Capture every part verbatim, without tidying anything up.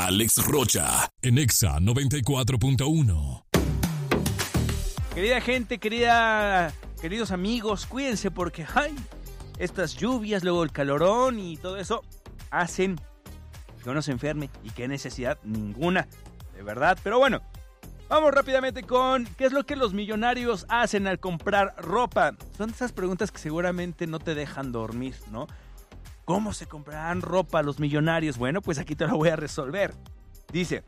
Alex Rocha, en Exa noventa y cuatro punto uno. Querida gente, querida, queridos amigos, cuídense porque ay, estas lluvias, luego el calorón y todo eso hacen que uno se enferme y qué necesidad ninguna, de verdad. Pero bueno, vamos rápidamente con qué es lo que los millonarios hacen al comprar ropa. Son esas preguntas que seguramente no te dejan dormir, ¿no? ¿Cómo se comprarán ropa los millonarios? Bueno, pues aquí te lo voy a resolver. Dice,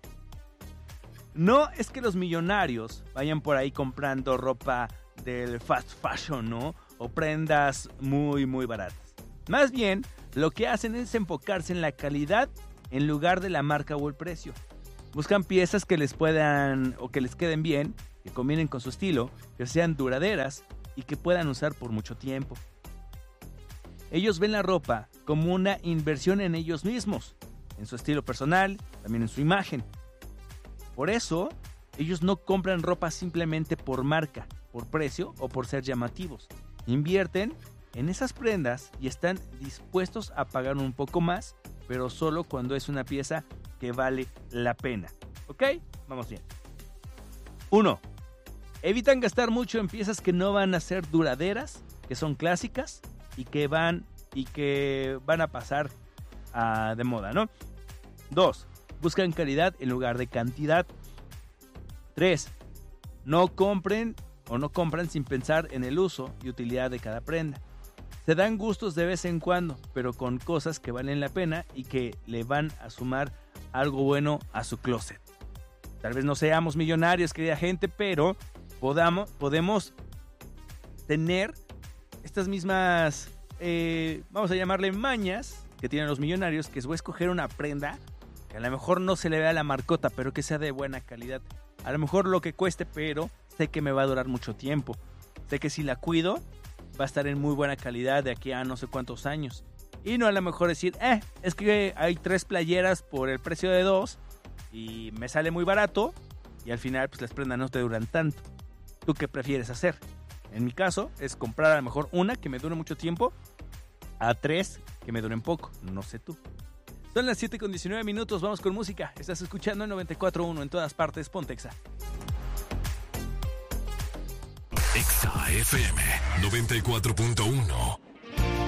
no es que los millonarios vayan por ahí comprando ropa del fast fashion, ¿no? O prendas muy, muy baratas. Más bien, lo que hacen es enfocarse en la calidad en lugar de la marca o el precio. Buscan piezas que les puedan o que les queden bien, que combinen con su estilo, que sean duraderas y que puedan usar por mucho tiempo. Ellos ven la ropa como una inversión en ellos mismos, en su estilo personal, también en su imagen. Por eso, ellos no compran ropa simplemente por marca, por precio o por ser llamativos. Invierten en esas prendas y están dispuestos a pagar un poco más, pero solo cuando es una pieza que vale la pena. ¿Ok? Vamos bien. uno. Evitan gastar mucho en piezas que no van a ser duraderas, que son clásicas y que van, y que van a pasar uh, de moda, ¿no? dos. Buscan calidad en lugar de cantidad. tres. No compren o no compran sin pensar en el uso y utilidad de cada prenda. Se dan gustos de vez en cuando, pero con cosas que valen la pena y que le van a sumar algo bueno a su closet. Tal vez no seamos millonarios, querida gente, pero podamos, podemos tener estas mismas, eh, vamos a llamarle mañas que tienen los millonarios, que es voy a escoger una prenda que a lo mejor no se le vea la marcota, pero que sea de buena calidad. A lo mejor lo que cueste, pero sé que me va a durar mucho tiempo. Sé que si la cuido, va a estar en muy buena calidad de aquí a no sé cuántos años. Y no a lo mejor decir, eh, es que hay tres playeras por el precio de dos y me sale muy barato y al final pues las prendas no te duran tanto. ¿Tú qué prefieres hacer? En mi caso es comprar a lo mejor una que me dure mucho tiempo a tres que me duren poco. No sé tú. Son las siete con diecinueve minutos, vamos con música. Estás escuchando el noventa y cuatro punto uno en todas partes, ponte Exa. Exa F M noventa y cuatro punto uno.